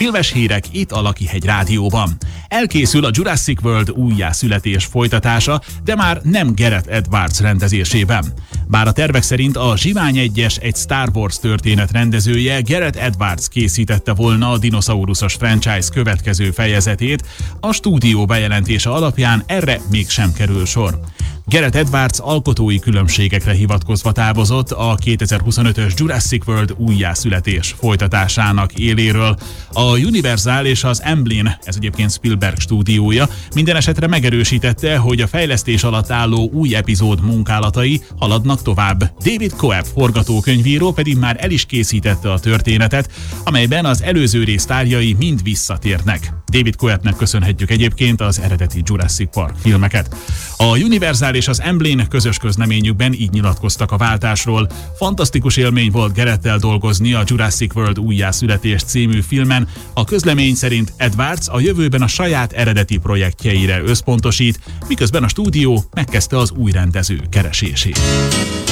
Filmes hírek itt a Lakihegy Rádióban. Elkészül a Jurassic World újjászületés folytatása, de már nem Gareth Edwards rendezésében. Bár a tervek szerint a Zsivány 1-es egy Star Wars történet rendezője Gareth Edwards készítette volna a dinoszauruszos franchise következő fejezetét, a stúdió bejelentése alapján erre mégsem kerül sor. Gareth Edwards alkotói különbségekre hivatkozva távozott a 2025-ös Jurassic World újjászületés folytatásának éléről. A Universal és az Amblin, ez egyébként Spielberg stúdiója, minden esetre megerősítette, hogy a fejlesztés alatt álló új epizód munkálatai haladnak tovább. David Coeb forgatókönyvíró pedig már el is készítette a történetet, amelyben az előző rész sztárjai mind visszatérnek. David Coebnek köszönhetjük egyébként az eredeti Jurassic Park filmeket. A Universal és az Amblin közös közleményükben így nyilatkoztak a váltásról. Fantasztikus élmény volt Gareth-tel dolgozni a Jurassic World újjászületés című filmen. A közlemény szerint Edwards a jövőben a saját eredeti projektjeire összpontosít, miközben a stúdió megkezdte az új rendező keresését.